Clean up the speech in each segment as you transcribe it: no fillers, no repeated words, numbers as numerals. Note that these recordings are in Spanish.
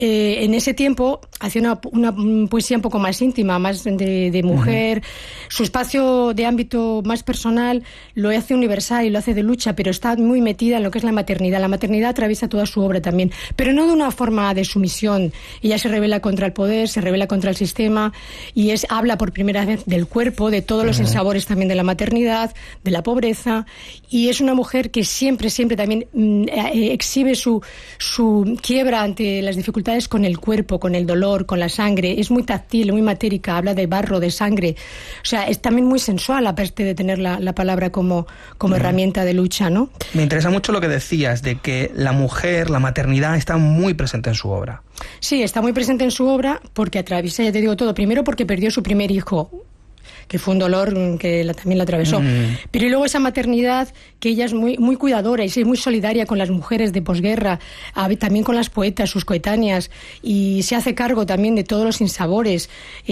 en ese tiempo hacía una poesía un poco más íntima, más de mujer. Su espacio de ámbito más personal lo hace universal y lo hace de lucha, pero está muy metida en lo que es la maternidad. La maternidad atraviesa toda su obra también, pero no de una forma de sumisión. Ella se rebela contra el poder, se rebela contra el sistema y habla por primera vez del cuerpo, de todos los sinsabores también de la maternidad, de la pobreza, y es una mujer que siempre también exhibe su quiebra ante las dificultades con el cuerpo, con el dolor, con la sangre. Es muy táctil, muy matérica, habla de barro, de sangre. O sea, es también muy sensual, aparte de tener la palabra como herramienta de lucha, ¿no? Me interesa mucho lo que decías, de que la mujer, la maternidad, está muy presente en su obra. Sí, está muy presente en su obra porque atraviesa, ya te digo todo, primero porque perdió su primer hijo, que fue un dolor que también la atravesó. Pero y luego esa maternidad, que ella es muy, muy cuidadora y es muy solidaria con las mujeres de posguerra, también con las poetas, sus coetáneas, y se hace cargo también de todos los sinsabores.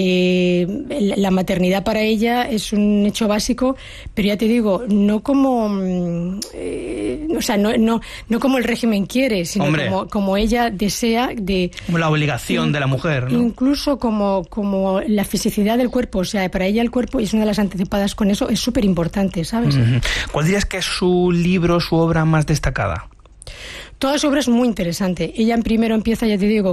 La maternidad para ella es un hecho básico, pero ya te digo, no como o sea, no como el régimen quiere, sino como ella desea de... Como la obligación de la mujer, ¿no? Incluso como la fisicidad del cuerpo, o sea, para ella el cuerpo, y es una de las antecepadas con eso, es súper importante, ¿sabes? ¿Cuál dirías que es su libro, su obra más destacada? Toda su obra es muy interesante. Ella primero empieza, ya te digo,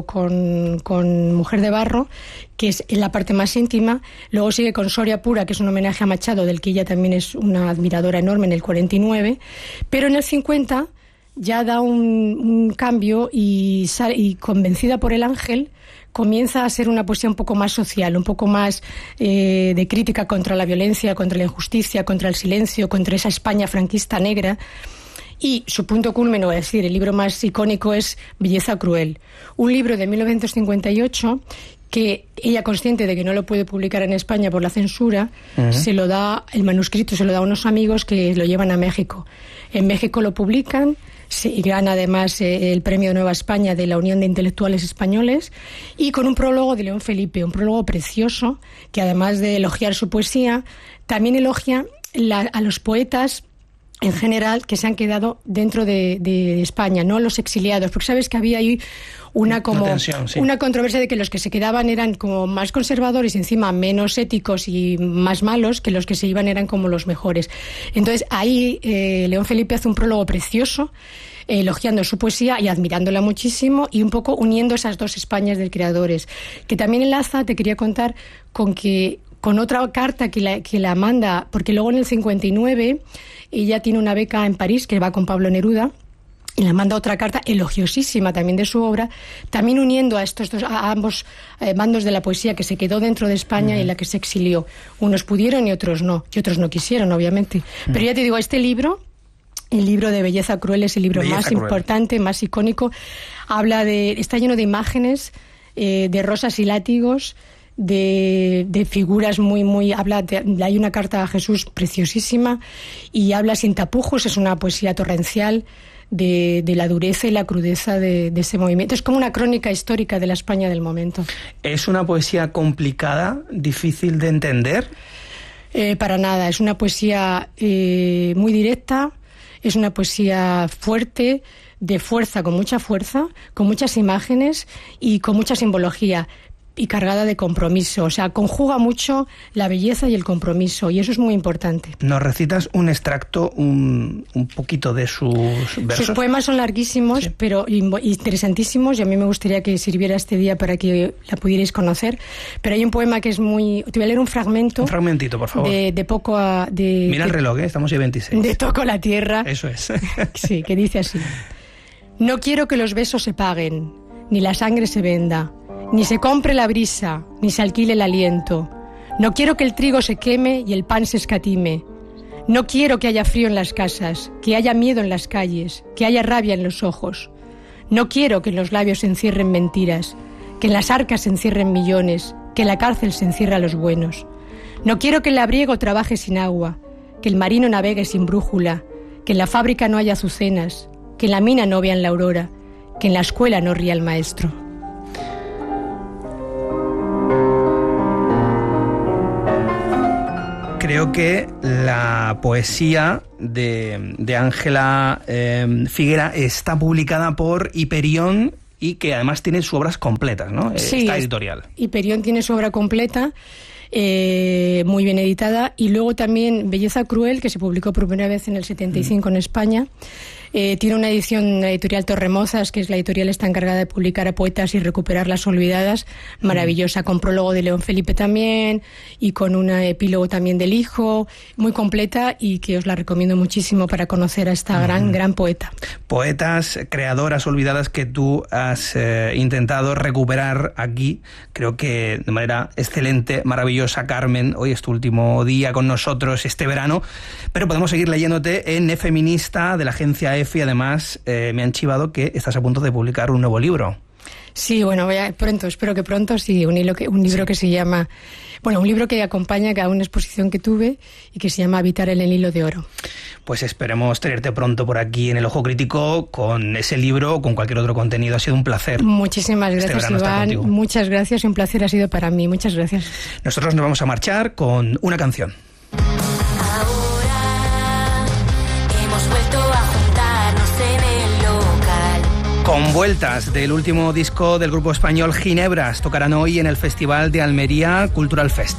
con Mujer de Barro, que es en la parte más íntima. Luego sigue con Soria Pura, que es un homenaje a Machado, del que ella también es una admiradora enorme, en el 49. Pero en el 50 ya da un cambio y convencida por el ángel, comienza a ser una poesía un poco más social, un poco más de crítica contra la violencia, contra la injusticia, contra el silencio, contra esa España franquista negra. Y su punto culmen, es decir, el libro más icónico es Belleza cruel, un libro de 1958 que ella, consciente de que no lo puede publicar en España por la censura, se lo da, el manuscrito se lo da a unos amigos que lo llevan a México. En México lo publican, y gana además el premio Nueva España de la Unión de Intelectuales Españoles, y con un prólogo de León Felipe, un prólogo precioso, que además de elogiar su poesía, también elogia a los poetas en general que se han quedado dentro de España, no los exiliados, porque sabes que había ahí una controversia de que los que se quedaban eran como más conservadores y encima menos éticos y más malos, que los que se iban eran como los mejores. Entonces ahí León Felipe hace un prólogo precioso, elogiando su poesía y admirándola muchísimo, y un poco uniendo esas dos Españas de creadores, que también enlaza, te quería contar, con otra carta que la manda, porque luego en el 59 ella tiene una beca en París que va con Pablo Neruda, y le manda otra carta elogiosísima también de su obra, también uniendo a ambos bandos de la poesía, que se quedó dentro de España y la que se exilió. Unos pudieron y otros no quisieron, obviamente. Pero ya te digo, este libro, el libro de Belleza cruel, es el libro más importante, más icónico. Está lleno de imágenes, de rosas y látigos, de figuras muy hay una carta a Jesús preciosísima, y habla sin tapujos, es una poesía torrencial de la dureza y la crudeza de ese movimiento. Es como una crónica histórica de la España del momento. ¿Es una poesía complicada, difícil de entender? Para nada, es una poesía muy directa, es una poesía fuerte, de fuerza, con muchas imágenes y con mucha simbología, y cargada de compromiso. O sea, conjuga mucho la belleza y el compromiso, y eso es muy importante. ¿Nos recitas un extracto, un poquito de sus versos? Sus poemas son larguísimos, sí, pero interesantísimos, y a mí me gustaría que sirviera este día para que la pudierais conocer. Pero hay un poema que es muy... Te voy a leer un fragmento. Un fragmentito, por favor. De poco a... Mira el reloj, estamos en 26. De Toco la tierra. Eso es. Sí, que dice así: no quiero que los besos se paguen, ni la sangre se venda, ni se compre la brisa, ni se alquile el aliento. No quiero que el trigo se queme y el pan se escatime. No quiero que haya frío en las casas, que haya miedo en las calles, que haya rabia en los ojos. No quiero que en los labios se encierren mentiras, que en las arcas se encierren millones, que en la cárcel se encierre a los buenos. No quiero que el labriego trabaje sin agua, que el marino navegue sin brújula, que en la fábrica no haya azucenas, que en la mina no vean la aurora, que en la escuela no ría el maestro. Creo que la poesía de Ángela Figuera está publicada por Hiperión y que además tiene sus obras completas, ¿no? Sí, esta editorial. Hiperión tiene su obra completa, muy bien editada, y luego también Belleza Cruel, que se publicó por primera vez en el 75 en España. Tiene una edición, la editorial Torremozas, que es la editorial está encargada de publicar a poetas y recuperar las olvidadas, maravillosa, con prólogo de León Felipe también, y con un epílogo también del hijo, muy completa, y que os la recomiendo muchísimo para conocer a esta gran poeta. Poetas, creadoras olvidadas que tú has intentado recuperar aquí, creo que de manera excelente, maravillosa. Carmen, hoy es tu último día con nosotros este verano, pero podemos seguir leyéndote en Feminista de la agencia EFE, y además me han chivado que estás a punto de publicar un nuevo libro. Sí, bueno, espero que pronto, sí, un libro que se llama, un libro que acompaña a una exposición que tuve y que se llama Habitar en el Hilo de Oro. Pues esperemos tenerte pronto por aquí en El Ojo Crítico con ese libro o con cualquier otro contenido. Ha sido un placer. Muchísimas gracias, Iván. Muchas gracias, un placer ha sido para mí. Muchas gracias. Nosotros nos vamos a marchar con una canción. Con Vueltas, del último disco del grupo español Ginebras, tocarán hoy en el Festival de Almería Cultural Fest.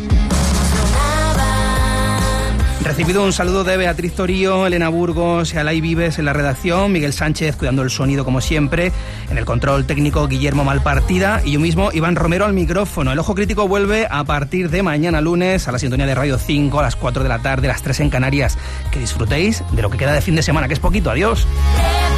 Recibido un saludo de Beatriz Torío, Elena Burgos y Alay Vives en la redacción, Miguel Sánchez cuidando el sonido como siempre, en el control técnico Guillermo Malpartida y yo mismo, Iván Romero, al micrófono. El Ojo Crítico vuelve a partir de mañana lunes a la sintonía de Radio 5 a las 4 de la tarde, las 3 en Canarias. Que disfrutéis de lo que queda de fin de semana, que es poquito. Adiós.